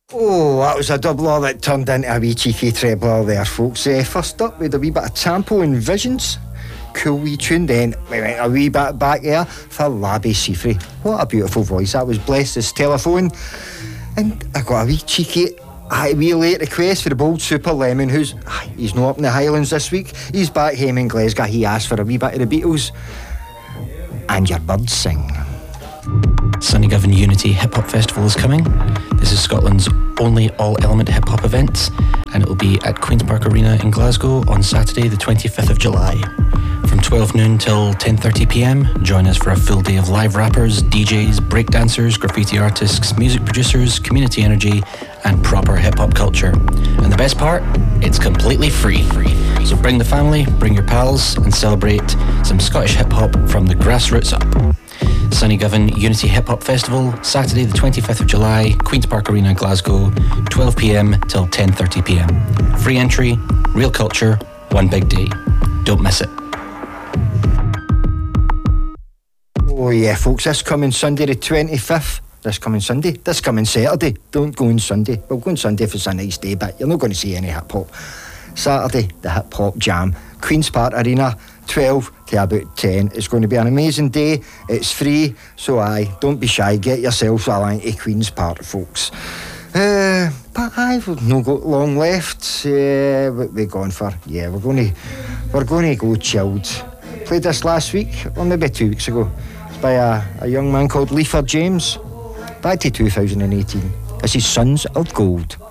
Oh, that was a doubler that turned into a wee cheeky trebler there, folks. First up, we had a wee bit of Tampo and Visions. Cool wee tune. Then we went a wee bit back there for Labby Sifri. What a beautiful voice. That was Bless This Telephone. And I got a wee cheeky, wee late request for the Bold Super Lemon, he's not up in the Highlands this week. He's back home in Glasgow. He asked for a wee bit of the Beatles. And Your Birds Sing. Sunnygovan Unity Hip Hop Festival is coming. This is Scotland's only all-element hip-hop event, and it will be at Queen's Park Arena in Glasgow on Saturday the 25th of July. From 12 noon till 10:30pm, join us for a full day of live rappers, DJs, breakdancers, graffiti artists, music producers, community energy, and proper hip-hop culture. And the best part? It's completely free. So bring the family, bring your pals, and celebrate some Scottish hip-hop from the grassroots up. Sunnygovan Unity Hip Hop Festival, Saturday the 25th of July, Queen's Park Arena, Glasgow, 12pm till 10:30pm. Free entry, real culture, one big day. Don't miss it. Oh yeah, folks, this coming Sunday the 25th. This coming Saturday. Don't go on Sunday. We'll go on Sunday if it's a nice day, but you're not going to see any hip hop. Saturday, the hip hop jam. Queen's Park Arena, 12 to about 10. It's going to be an amazing day. It's free, so don't be shy. Get yourself along to Queen's Park, folks. But we've not got long left. What we going for? Yeah, we're going to go chilled. Played this last week, or maybe 2 weeks ago. It's by a young man called Leifer James. Back to 2018. This is Sons of Gold.